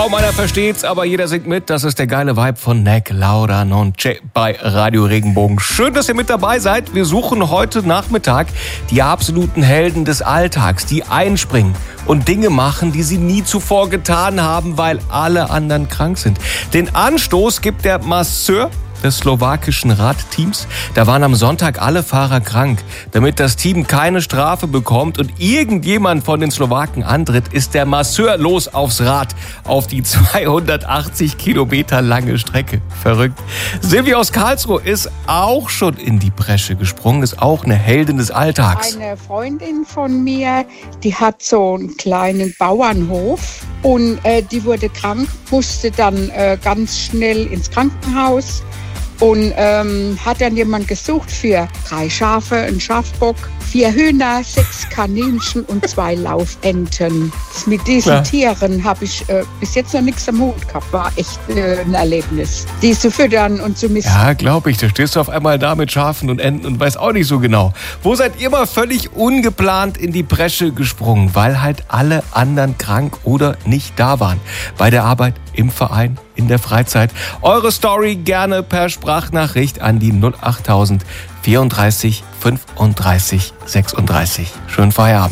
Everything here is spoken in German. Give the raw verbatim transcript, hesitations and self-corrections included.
Kaum einer versteht's, aber jeder singt mit. Das ist der geile Vibe von Nek Lauda Non C'è bei Radio Regenbogen. Schön, dass ihr mit dabei seid. Wir suchen heute Nachmittag die absoluten Helden des Alltags, die einspringen und Dinge machen, die sie nie zuvor getan haben, weil alle anderen krank sind. Den Anstoß gibt der Masseur des slowakischen Radteams. Da waren am Sonntag alle Fahrer krank. Damit das Team keine Strafe bekommt und irgendjemand von den Slowaken antritt, ist der Masseur los aufs Rad auf die zweihundertachtzig Kilometer lange Strecke. Verrückt. Silvia aus Karlsruhe ist auch schon in die Bresche gesprungen, ist auch eine Heldin des Alltags. Eine Freundin von mir, die hat so einen kleinen Bauernhof und äh, die wurde krank, musste dann äh, ganz schnell ins Krankenhaus. Und ähm, hat dann jemand gesucht für drei Schafe, einen Schafbock, vier Hühner, sechs Kaninchen und zwei Laufenten. Mit diesen ja. Tieren habe ich äh, bis jetzt noch nichts am Hut gehabt. War echt äh, ein Erlebnis. Die zu füttern und zu misten. Ja, glaube ich. Da stehst du auf einmal da mit Schafen und Enten und weißt auch nicht so genau. Wo seid ihr mal völlig ungeplant in die Bresche gesprungen, weil halt alle anderen krank oder nicht da waren? Bei der Arbeit, im Verein, in der Freizeit. Eure Story gerne per Sprachnachricht an die null achttausend vierunddreißig fünfunddreißig sechsunddreißig. Schönen Feierabend.